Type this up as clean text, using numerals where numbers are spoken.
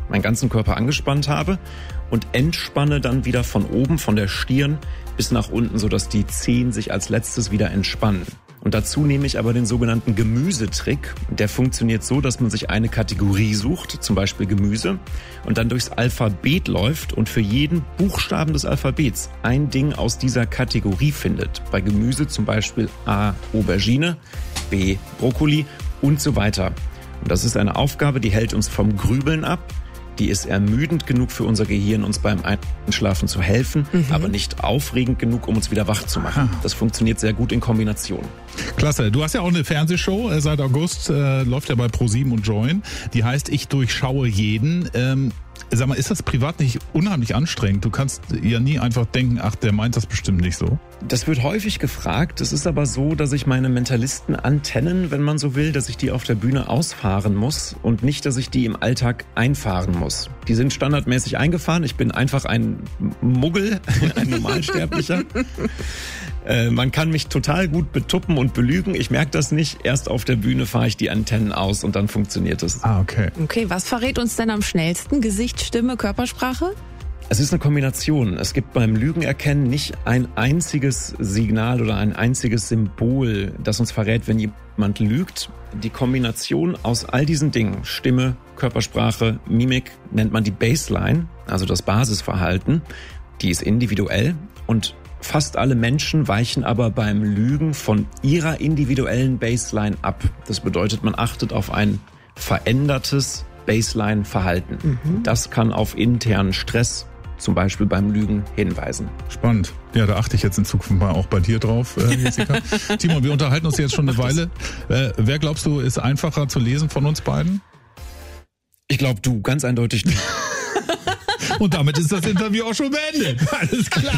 meinen ganzen Körper angespannt habe und entspanne dann wieder von oben, von der Stirn bis nach unten, sodass die Zehen sich als letztes wieder entspannen. Und dazu nehme ich aber den sogenannten Gemüsetrick. Der funktioniert so, dass man sich eine Kategorie sucht, zum Beispiel Gemüse, und dann durchs Alphabet läuft und für jeden Buchstaben des Alphabets ein Ding aus dieser Kategorie findet. Bei Gemüse zum Beispiel A, Aubergine, B, Brokkoli und so weiter. Und das ist eine Aufgabe, die hält uns vom Grübeln ab. Die ist ermüdend genug für unser Gehirn, uns beim Einschlafen zu helfen, aber nicht aufregend genug, um uns wieder wach zu machen. Das funktioniert sehr gut in Kombination. Klasse. Du hast ja auch eine Fernsehshow seit August, läuft ja bei ProSieben und Join. Die heißt Ich durchschaue jeden. Sag mal, ist das privat nicht unheimlich anstrengend? Du kannst ja nie einfach denken, ach, der meint das bestimmt nicht so. Das wird häufig gefragt. Es ist aber so, dass ich meine Mentalistenantennen, wenn man so will, dass ich die auf der Bühne ausfahren muss und nicht, dass ich die im Alltag einfahren muss. Die sind standardmäßig eingefahren. Ich bin einfach ein Muggel, ein Normalsterblicher. Man kann mich total gut betuppen und belügen. Ich merke das nicht. Erst auf der Bühne fahre ich die Antennen aus und dann funktioniert es. Ah, okay. Okay, was verrät uns denn am schnellsten? Gesicht, Stimme, Körpersprache? Es ist eine Kombination. Es gibt beim Lügenerkennen nicht ein einziges Signal oder ein einziges Symbol, das uns verrät, wenn jemand lügt. Die Kombination aus all diesen Dingen, Stimme, Körpersprache, Mimik, nennt man die Baseline, also das Basisverhalten. Die ist individuell und fast alle Menschen weichen aber beim Lügen von ihrer individuellen Baseline ab. Das bedeutet, man achtet auf ein verändertes Baseline-Verhalten. Das kann auf internen Stress, zum Beispiel beim Lügen, hinweisen. Spannend. Ja, da achte ich jetzt in Zukunft mal auch bei dir drauf, Jessica. Timon, wir unterhalten uns jetzt schon eine Weile. Wer glaubst du, ist einfacher zu lesen von uns beiden? Ich glaube, du, ganz eindeutig du. Und damit ist das Interview auch schon beendet. Alles klar.